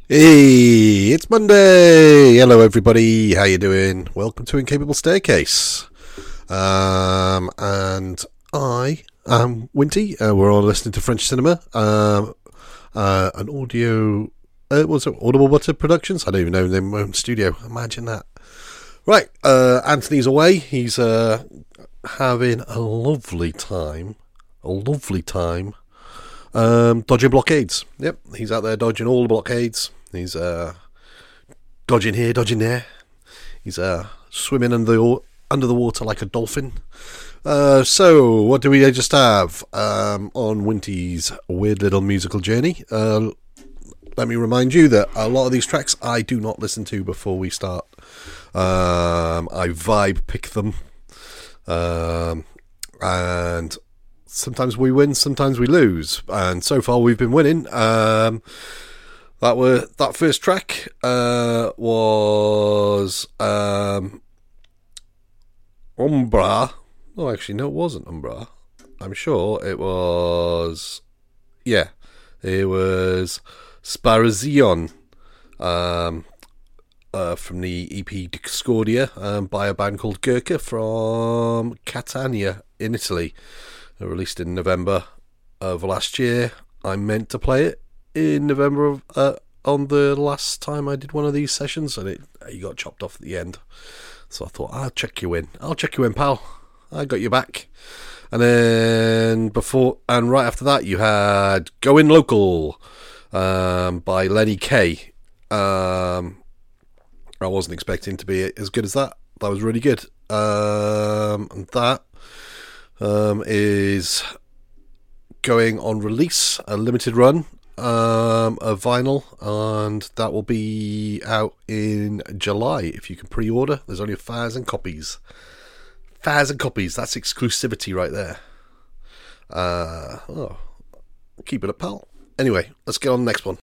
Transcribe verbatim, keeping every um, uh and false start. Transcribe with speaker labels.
Speaker 1: Hey, it's Monday. Hello, everybody. How you doing? Welcome to Incapable Staircase. Um, and I am Winty. Uh, we're all listening to French cinema. Um, uh, an audio. Uh, was it Audible Butter Productions? I don't even know their own studio. Imagine that. Right. Uh, Anthony's away. He's uh having a lovely time. A lovely time. Um, dodging blockades. Yep, he's out there dodging all the blockades. He's uh, dodging here, dodging there. He's uh, swimming under the, under the water like a dolphin. Uh, so, what do we just have um, on Winty's weird little musical journey? Uh, let me remind you that a lot of these tracks I do not listen to before we start. Um, I vibe pick them. Um, and sometimes we win, sometimes we lose. And so far we've been winning. Um... That were that first track uh, was um, Umbra. Oh, actually, no, it wasn't Umbra. I'm sure it was. Yeah, it was Sparazion um, uh, from the E P Discordia um, by a band called Gurkha from Catania in Italy. It released in November of last year. I meant to play it in November of, uh, on the last time I did one of these sessions, and it you got chopped off at the end. So I thought, I'll check you in. I'll check you in, pal. I got you back. And then before and right after that, you had Going Local um, by Lenny Kaye. Um, I wasn't expecting to be as good as that. That was really good. Um, and that um, is going on release, a limited run. Um, a vinyl, and that will be out in July if you can pre-order. There's only a thousand copies. Thousand copies. That's exclusivity right there. Uh, oh, keep it up, pal. Anyway, let's get on the next one.